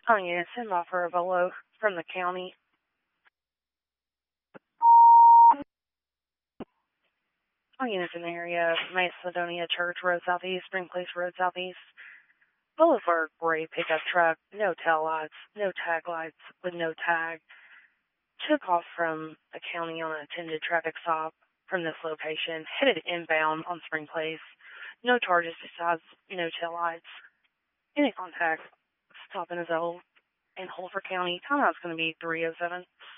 Oh, yeah, send off for a Volo from the county. Oh, yeah, it's in the area of Macedonia Church Road Southeast, Spring Place Road Southeast. Volo for a gray pickup truck, no tail lights, no tag lights, with no tag. Took off from the county on an attended traffic stop from this location, headed inbound on Spring Place. No charges besides no tail lights. Any contact, stop in his old in Holford County. Timeout's going to be 3:07.